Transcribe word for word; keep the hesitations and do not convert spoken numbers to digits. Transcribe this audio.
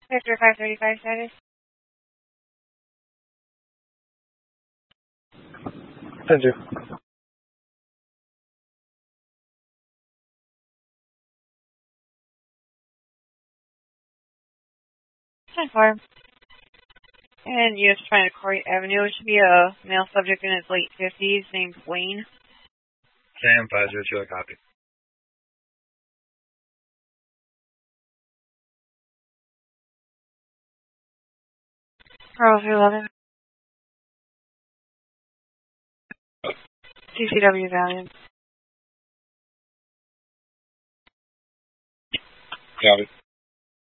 Victor five thirty-five status. ten two. ten four. And U S trying to Corey Avenue. It should be a male subject in his late fifties named Wayne. Sam five zero two, I copy. Carl three eleven. C C W Valiant. Copy.